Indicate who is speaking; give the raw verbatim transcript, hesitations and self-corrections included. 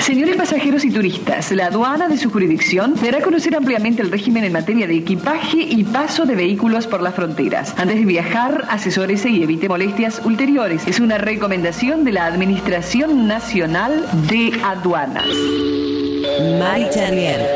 Speaker 1: Señores pasajeros y turistas, la aduana de su jurisdicción dará a conocer ampliamente el régimen en materia de equipaje y paso de vehículos por las fronteras. Antes de viajar, asesórese y evite molestias ulteriores. Es una recomendación de la Administración Nacional de Aduanas.
Speaker 2: Mari Charrier.